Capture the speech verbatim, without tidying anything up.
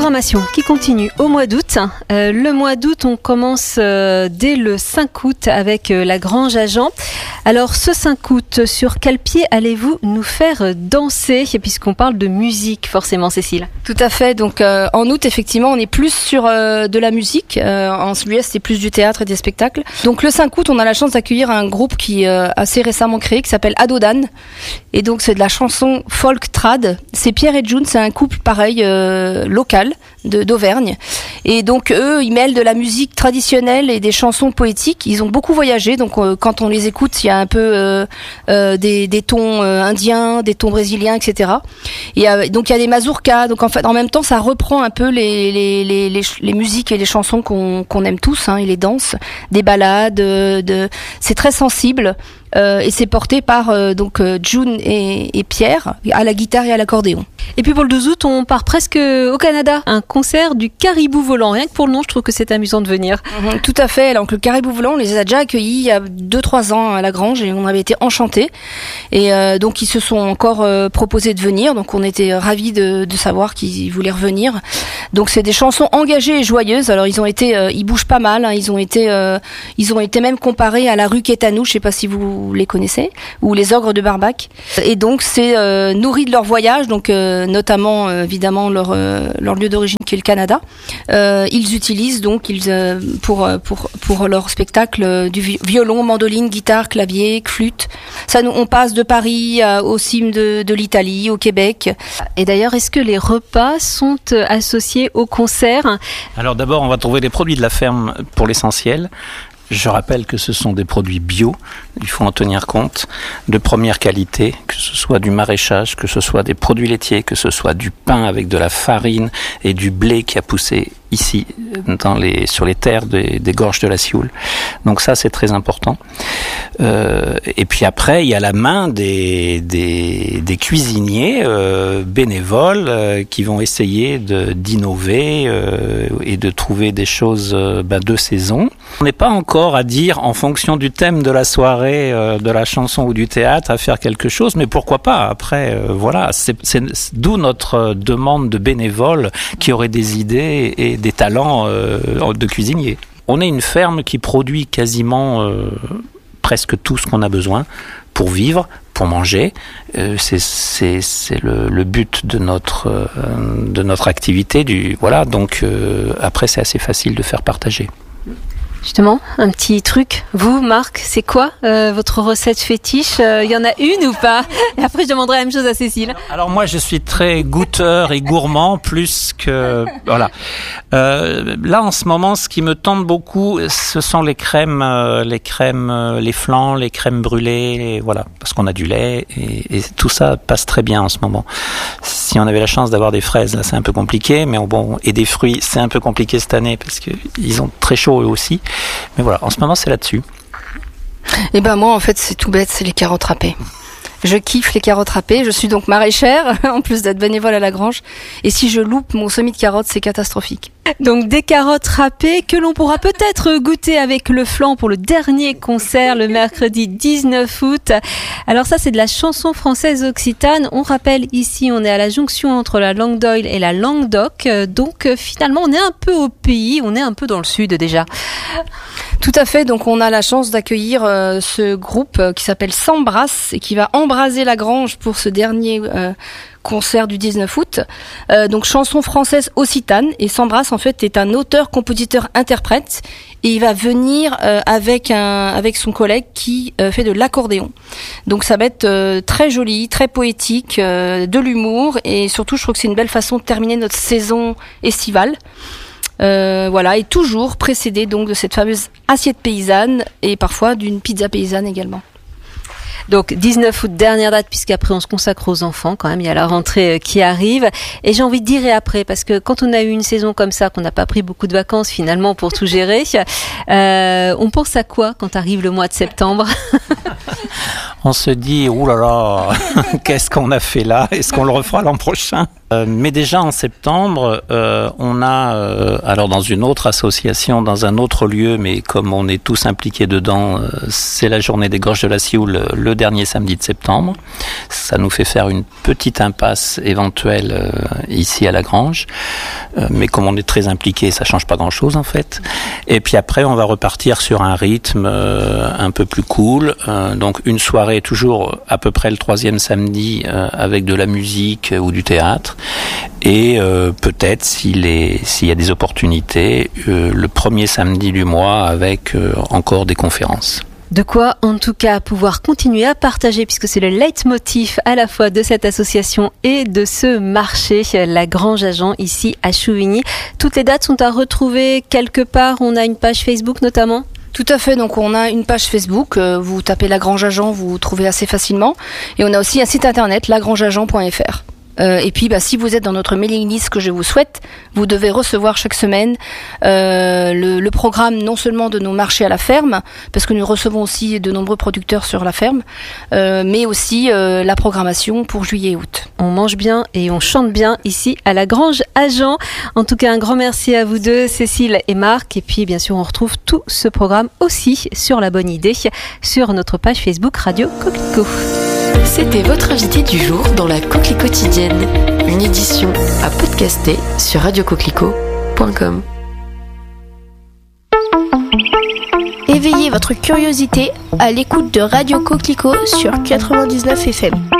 programmation qui continue au mois d'août. Euh, le mois d'août, on commence euh, dès le cinq août avec euh, la Grange à Jean. Alors ce cinq août, sur quel pied allez-vous nous faire danser, puisqu'on parle de musique forcément, Cécile? Tout à fait, donc euh, en août effectivement on est plus sur euh, de la musique, euh, en juillet c'était plus du théâtre et des spectacles. Donc le cinq août on a la chance d'accueillir un groupe qui est euh, assez récemment créé, qui s'appelle Adodan, et donc c'est de la chanson folk trad. C'est Pierre et June, c'est un couple pareil euh, local de, d'Auvergne, et donc eux ils mêlent de la musique traditionnelle et des chansons poétiques. Ils ont beaucoup voyagé, donc euh, quand on les écoute il y a un peu euh, euh, des, des tons euh, indiens, des tons brésiliens, et cetera. Et euh, donc il y a des mazurkas, donc en fait en même temps ça reprend un peu les les les les, les musiques et les chansons qu'on qu'on aime tous, hein, et les danses, des ballades, de, de c'est très sensible. Euh, et c'est porté par euh, donc euh, June et, et Pierre à la guitare et à l'accordéon. Et puis pour le douze août, on part presque au Canada. Un concert du Caribou Volant. Rien que pour le nom, je trouve que c'est amusant de venir. Mmh, tout à fait. Donc le Caribou Volant, on les a déjà accueillis il y a deux trois ans à la Grange et on avait été enchantés. Et euh, donc ils se sont encore euh, proposés de venir. Donc on était ravis de, de savoir qu'ils voulaient revenir. Donc c'est des chansons engagées et joyeuses. Alors ils ont été, euh, ils bougent pas mal. Hein. Ils ont été, euh, ils ont été même comparés à la rue Quétanou. Je sais pas si vous vous les connaissez, ou les Ogres de Barbac. Et donc c'est euh, nourri de leur voyage, donc euh, notamment euh, évidemment leur euh, leur lieu d'origine qui est le Canada. Euh, ils utilisent donc ils euh, pour pour pour leur spectacle euh, du violon, mandoline, guitare, clavier, flûte. Ça nous on passe de Paris à, aux cimes de de l'Italie, au Québec. Et d'ailleurs, est-ce que les repas sont associés au concert? Alors d'abord, on va trouver les produits de la ferme pour l'essentiel. Je rappelle que ce sont des produits bio, il faut en tenir compte, de première qualité, que ce soit du maraîchage, que ce soit des produits laitiers, que ce soit du pain avec de la farine et du blé qui a poussé ici, dans les, sur les terres des, des gorges de la Sioule. Donc ça, c'est très important. Euh, et puis après, il y a la main des, des, des cuisiniers euh, bénévoles euh, qui vont essayer de, d'innover euh, et de trouver des choses euh, ben, de saison. On n'est pas encore à dire, en fonction du thème de la soirée, euh, de la chanson ou du théâtre, à faire quelque chose, mais pourquoi pas? Après, euh, voilà, c'est, c'est, c'est d'où notre demande de bénévoles qui auraient des idées et des talents euh, de cuisiniers. On est une ferme qui produit quasiment euh, presque tout ce qu'on a besoin pour vivre, pour manger. Euh, c'est c'est, c'est le, le but de notre, euh, de notre activité. Du, voilà, donc euh, après, c'est assez facile de faire partager. Justement, un petit truc. Vous, Marc, c'est quoi euh, votre recette fétiche? Il euh, y en a une ou pas? Et après, je demanderai la même chose à Cécile. Alors moi, je suis très goûteur et gourmand, plus que... Voilà. Euh, là, en ce moment, ce qui me tente beaucoup, ce sont les crèmes, euh, les crèmes, euh, les flancs, les crèmes brûlées, et voilà, parce qu'on a du lait, et, et tout ça passe très bien en ce moment. Si on avait la chance d'avoir des fraises, là, c'est un peu compliqué, mais bon, et des fruits, c'est un peu compliqué cette année, parce que ils ont très chaud eux aussi. Mais voilà, en ce moment, c'est là-dessus. Et ben moi, en fait, c'est tout bête, c'est les carottes râpées. Je kiffe les carottes râpées. Je suis donc maraîchère, en plus d'être bénévole à la Grange. Et si je loupe mon semis de carottes, c'est catastrophique. Donc des carottes râpées que l'on pourra peut-être goûter avec le flan pour le dernier concert le mercredi dix-neuf août. Alors ça, c'est de la chanson française occitane. On rappelle ici, on est à la jonction entre la Langue d'Oil et la Languedoc. Donc finalement, on est un peu au pays, on est un peu dans le sud déjà. Tout à fait, donc on a la chance d'accueillir euh, ce groupe euh, qui s'appelle S'Embrasse et qui va embraser la Grange pour ce dernier euh, concert du dix-neuf août. Euh, donc chanson française occitane, et S'Embrasse en fait est un auteur, compositeur, interprète, et il va venir euh, avec un avec son collègue qui euh, fait de l'accordéon. Donc ça va être euh, très joli, très poétique, euh, de l'humour, et surtout je trouve que c'est une belle façon de terminer notre saison estivale. Euh, voilà, et toujours précédé donc de cette fameuse assiette paysanne et parfois d'une pizza paysanne également. Donc dix-neuf août, dernière date, puisqu'après on se consacre aux enfants quand même, il y a la rentrée qui arrive. Et j'ai envie de dire et après, parce que quand on a eu une saison comme ça, qu'on n'a pas pris beaucoup de vacances finalement pour tout gérer, euh, on pense à quoi quand arrive le mois de septembre? On se dit, ouh là là, qu'est-ce qu'on a fait là? Est-ce qu'on le refera l'an prochain? Euh, mais déjà en septembre, euh, on a, euh, alors dans une autre association, dans un autre lieu, mais comme on est tous impliqués dedans, euh, c'est la journée des Gorges de la Sioule, le dernier samedi de septembre. Ça nous fait faire une petite impasse éventuelle euh, ici à la Grange, euh, mais comme on est très impliqués, ça change pas grand-chose en fait. Et puis après, on va repartir sur un rythme euh, un peu plus cool, euh, donc une soirée toujours à peu près le troisième samedi euh, avec de la musique ou du théâtre. Et euh, peut-être s'il, est, s'il y a des opportunités, euh, le premier samedi du mois avec euh, encore des conférences. De quoi, en tout cas, pouvoir continuer à partager, puisque c'est le leitmotiv à la fois de cette association et de ce marché, la Grange à Jean, ici à Chouvigny. Toutes les dates sont à retrouver quelque part. On a une page Facebook notamment. Tout à fait, donc on a une page Facebook, euh, vous tapez La Grange à Jean, vous trouvez assez facilement. Et on a aussi un site internet, la grange à jean point f r. Euh, et puis, bah, si vous êtes dans notre mailing list, que je vous souhaite, vous devez recevoir chaque semaine euh, le, le programme non seulement de nos marchés à la ferme, parce que nous recevons aussi de nombreux producteurs sur la ferme, euh, mais aussi euh, la programmation pour juillet et août. On mange bien et on chante bien ici à la Grange à Jean. En tout cas, un grand merci à vous deux, Cécile et Marc. Et puis, bien sûr, on retrouve tout ce programme aussi sur La Bonne Idée, sur notre page Facebook Radio Coquelicot. C'était votre invité du jour dans la Coquelicot quotidienne, une édition à podcaster sur radio coquelicot point com. Éveillez votre curiosité à l'écoute de Radio Coquelicot sur quatre-vingt-dix-neuf F M.